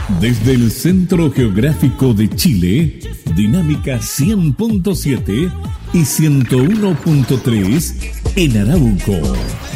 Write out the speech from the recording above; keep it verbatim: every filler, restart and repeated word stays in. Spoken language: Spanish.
Desde el Centro Geográfico de Chile, Dinámica cien punto siete y ciento uno punto tres en Arauco.